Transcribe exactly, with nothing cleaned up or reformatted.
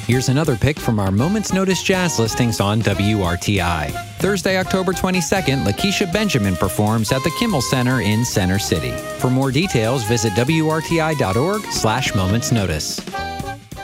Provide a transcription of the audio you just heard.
Here's another pick from our Moments Notice jazz listings on W R T I. Thursday, October twenty-second, Lakeisha Benjamin performs at the Kimmel Center in Center City. For more details, visit W R T I dot org slash Moments Notice.